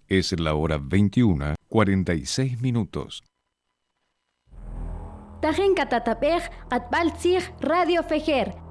Es la hora 21:46. Tajen katatapej atbaltzig Radio Fejer